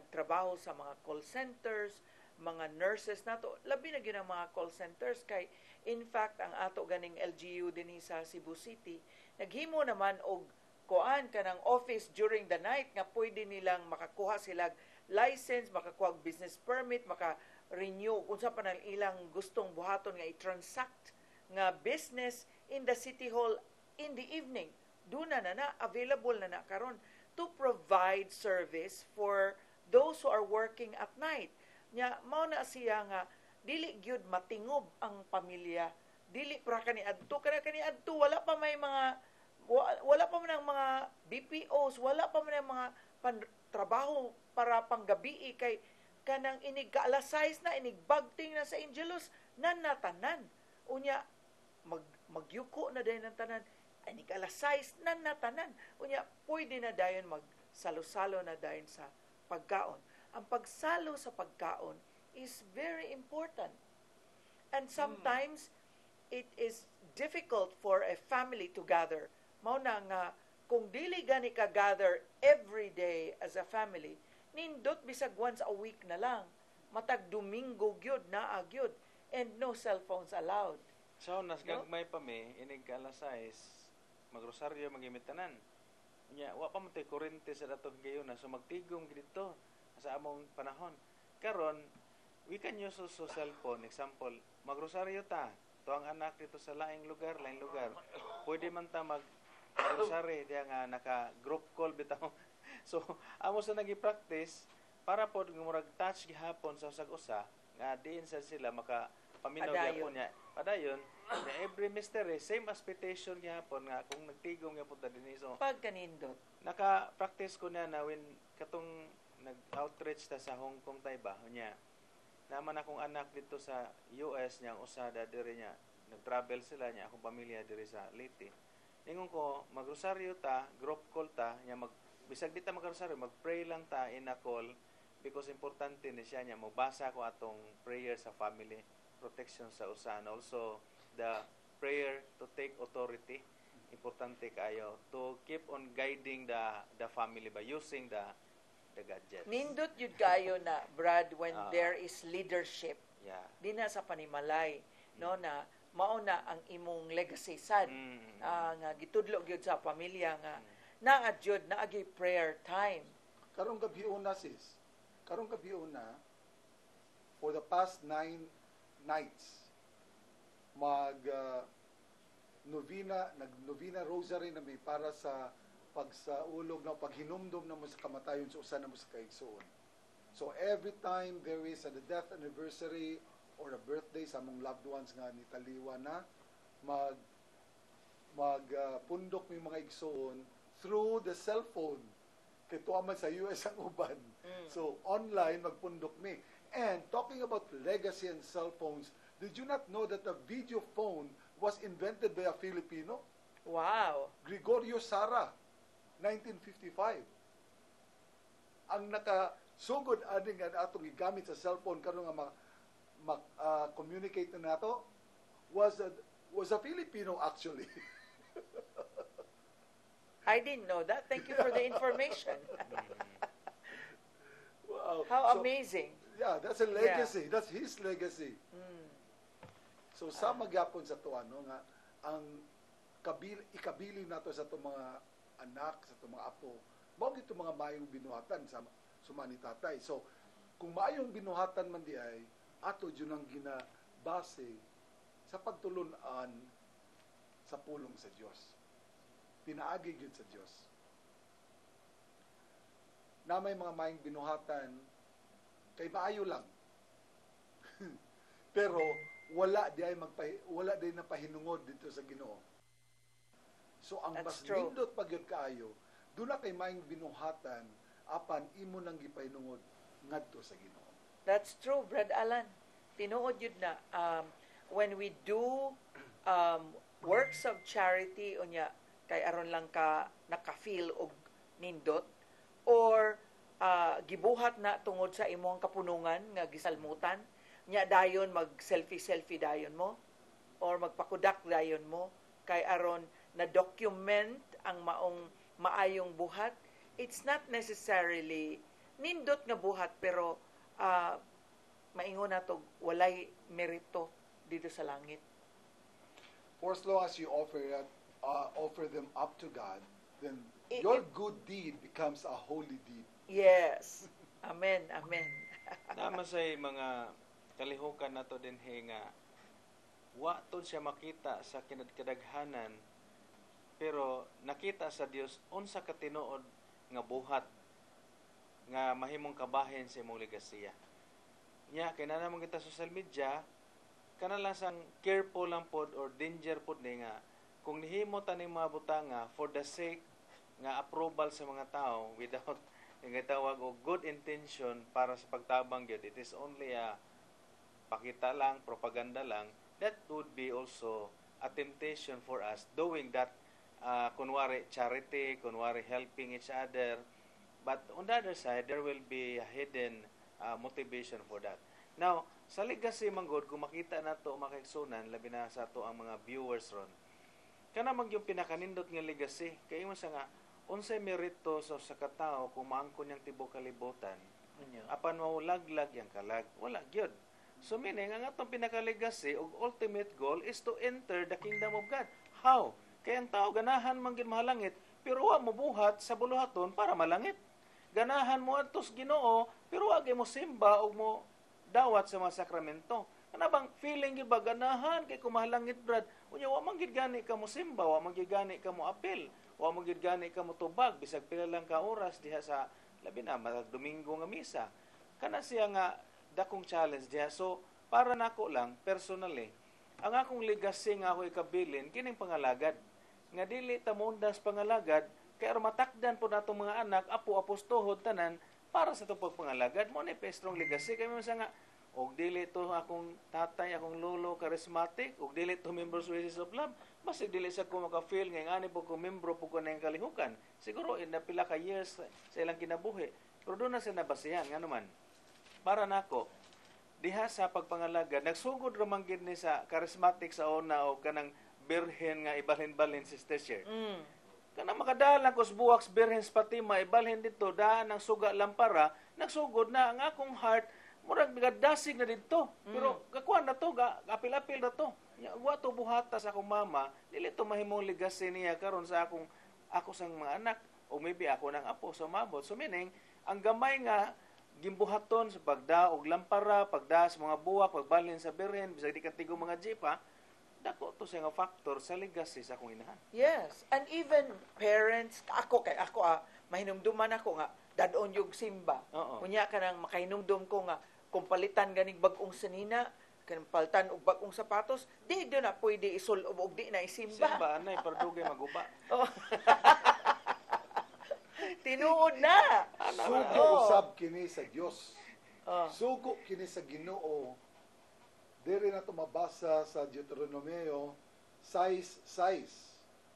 nagtrabaho sa mga call centers, mga nurses nato, labi na gyud ang mga call centers kay in fact ang ato ganing LGU dinhi sa Cebu City naghimo naman og kuan kanang office during the night nga pwede nilang makakuha sila license, makakuha og business permit, maka-renew unsa pa nang ilang gustong buhaton nga i-transact nga business in the City Hall in the evening. Duna na available na karon to provide service for those who are working at night. Nya mao na siya nga dili gyud matingob ang pamilya, dili para kani adto wala pa may mga wala pa man ang mga BPOs, wala pa man ang mga trabaho para panggabi kay kanang inig alas 6 na inig bagting na sa Angelos nanatanan unya magyuko na dayon ang tanan inig alas 6 nanatanan unya pwede na dayon magsalo-salo na dayon sa pagkaon. Ang pagsalo sa pagkaon is very important. And sometimes it is difficult for a family to gather. Mao na nga kung dili gani ka gather every day as a family, nindot bisag once a week na lang. Matag Domingo gyud naa gyud and no cell phones allowed. So nas gagmay pa mi inig alas 6 magrosaryo magimitanan. Nya wa pa man tay kurente sa datong gayon na so magtigom dito sa among panahon. Karon we can use also cellphone. Example, magrosaryo ta. To ang anak dito sa laing lugar. Pwede man ta magrosaryo diya nga naka-group call bitaw. So, amo sa nagi-practice para po murag touch gihapon sa usag-usa nga diin sa sila makapaminaw gyapon niya. Padayon, every mystery, same expectation gihapon nga kung nagtigom gyapon ta dinhi. So, pag kanindot. Naka-practice ko na when katong nag-outreach ta sa Hong Kong Taiba niya. Naman akong anak dito sa US niya, usada diri niya. Nag-travel sila niya, akong pamilya diri sa Leyte. Ningon ko, magrosaryo ta, group call ta, niya bisag dita magrosaryo, mag-pray lang ta in a call because importante ni siya niya mabasa ko atong prayer sa family protection sa usan. Also the prayer to take authority, importante kayo to keep on guiding the family by using the gadgets. Nindot yun kayo na, Brad, when there is leadership. Yeah. Di na sa panimalay, no, na mauna ang imong legacy sad. Nga gitudlo gyud sa pamilya nga naa jud naagi prayer time. Karong gabi una sis. Karong gabi una for the past 9 nights nag-novena rosary na may para sa pagsaulog na paghinumdum na mo sa kamatayon sa usa na mo sa kaigsoon. So every time there is a death anniversary or a birthday sa among loved ones nga nitaliwa na pundok may mga igsoon through the cellphone kay tuaman sa US ang uban. So online magpundok mi. And talking about legacy and cell phones, did you not know that the video phone was invented by a Filipino? Wow. Gregorio Sara, 1955. Ang nakasugod aning nga atong gigamit sa cellphone karon nga communicate na nato was a Filipino actually. I didn't know that. Thank you for the information. Wow. How amazing. Yeah, that's a legacy. Yeah. That's his legacy. So sa magyapon sa to nga ang ikabili nato sa to mga anak, sa to mga apo, mao gito mga mayong binuhatan sa sumani tatay. So kung maayong binuhatan man di ay ato jud ang ginabase sa pagtulon-an sa pulong sa Dios. Pinaagi gyud sa Dios. Na may mga mayong binuhatan kay maayo lang. Pero wala di napahinungod dito sa Ginoo. So ang That's mas true. nindot pagyud kaayo, do na kay mayong binuhatan apan imo nang gipaihinungod ngadto sa Ginoo. That's true, Brad Alan. Tinuod yun na when we do works of charity unya kay aron lang ka naka-feel og nindot or gibuhat na tungod sa imong kapunungan nga gisalmutan nya dayon mag selfie dayon mo or magpakudak dayon mo kay aron na document ang maayong buhat. It's not necessarily nindot nga buhat pero maingon nato walay merito dito sa langit. For as long as you offer them up to God, then I- your good deed becomes a holy deed. Yes. Amen. Amen. Naman sa mga kalihukan nato din nga wa to siya makita sa kadaghanan pero nakita sa Dios unsa ka tinuod nga buhat nga mahimong kabahin sa imong legasiya. Nya kay na naman kita social media kana lang sang careful lang pod or danger pod ni nga kung nihimo taning mga butanga for the sake nga approval sa mga tao without nga tawag og good intention para sa pagtabang gyud, it is only a pakita lang, propaganda lang, that would be also a temptation for us doing that kunwari charity, kunwari helping each other. But on the other side, there will be a hidden motivation for that. Now, sa legacy manggod, kung makita na ito, makaigsunan, labi na sa ito ang mga viewers ron, kana mag yung pinakanindot nga legacy, kaya mo sa nga, unsay merito sa katao kung maangkon niyang tibok kalibutan, apan maulaglag yang kalag, wala gyud. So meaning, ang atong pinaka-legacy o ultimate goal is to enter the kingdom of God. How? Kaya ang tao, ganahan man gid mahalangit, pero wa mo buhat sa buluhaton para malangit. Ganahan mo adtos Ginoo, pero wa gyud mo simba o mo dawat sa mga sakramento. Kana bang feeling gyud ba ganahan kay kumahalangit brad? Unya wa man gid gani ka mo simba, wa man gid gani ka mo apil, wa man gid gani ka mo tubag bisag pila lang ka oras diha sa labi na matag Domingo nga misa. Kana siya nga dakong challenge diha. So para nako lang personally, ang akong legacy nga ako ikabilin kining pangalagad. Nga dili ta mundas pangalagad kay aron matakdan po natong mga anak apo apostohod tanan para sa itong pagpangalagad mo ni pestrong legacy kay sa nga og dili to akong tatay akong lolo charismatic og dili to member sa Voices of Love basig dili sa ko maka-feel nga ani po ko membro po ko na yung kalihukan siguro in pila ka years sa ilang kinabuhi pero doon na sa nabasihan nga naman para nako diha sa pagpangalagad nagsugod ra man gid ni sa charismatic sa una o kanang birhen nga ibalhin-balhin si Stasher. Kana makadalan ko sa buwak sa birhen sa Fatima ibalhin dito daan ang suga lampara nagsugod na ang akong heart murag nagadasig na dito. Pero kakuan na to, apil-apil na to. Wa to buhata sa akong mama, dili to mahimong legacy niya karon sa ako sang mga anak o maybe ako nang apo sa mabot. So meaning, ang gamay nga gimbuhaton sa pagda og lampara, pagda sa mga buwak, pagbalhin sa birhen, bisag di katigo mga jeepa, dako to sa nga factor sa legacy sa akong inahan. Yes. And even parents, ako mahinumduman ako nga, dadon yung simba. Kunya ka nang makahinumdum ko nga, kung palitan ganing bagong sanina, kanang palitan og bagong sapatos, di do na pwede isulob og di na isimba. Simba, anay, pardugay maguba. Oh. Tinuod na. Sugo usab kini sa Dios. Oh. Sugo kini sa Ginoo. Diri na to mabasa sa Deuteronomio 6:6.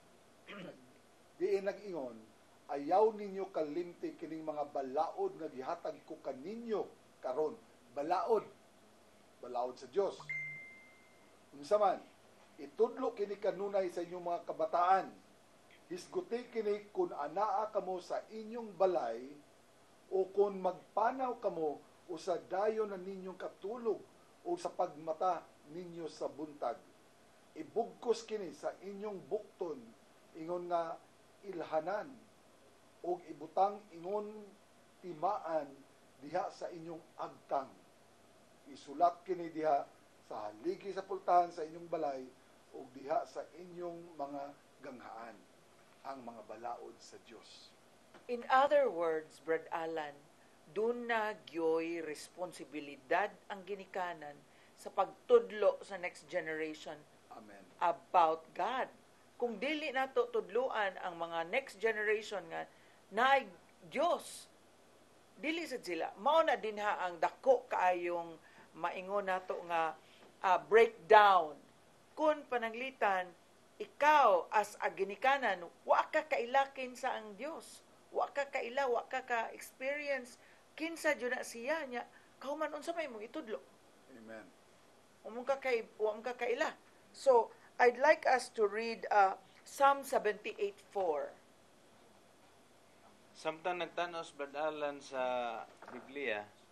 Diin nag-ingon, ayaw ninyo kalimti kining mga balaod nga gihatag ko kaninyo karon. Balaod sa Dios. Unsa man, itudlo kini kanunay sa inyong mga kabataan. Hisguti kini kung anaa kamo sa inyong balay o kung magpanaw kamo o sa dayon na ninyong katulog o sa pagmata ninyo sa buntag. Ibugkos kini sa inyong bukton ingon nga ilhanan o ibutang ingon timaan diha sa inyong agtang. Isulat kini diha sa haligi sa pultahan sa inyong balay o diha sa inyong mga ganghaan ang mga balaod sa Dios. In other words, Brad Alan, doon na gyoy responsibilidad ang ginikanan sa pagtudlo sa next generation Amen. about God. Kung dili nato tudluan ang mga next generation nga na Dios, dili sa sila. Mao na din ha ang dako kaayong maingon nato nga breakdown. Kung pananglitan, ikaw as a ginikanan, wa ka kailakin sa ang Dios. Wa ka kaila, wa ka ka-experience kinsa jud na siya nya kauman unsa may mong itudlo. Amen. Wa mo ka kaila. So, I'd like us to read Psalm 78:4. Samtang nagtanos badalan sa Biblia,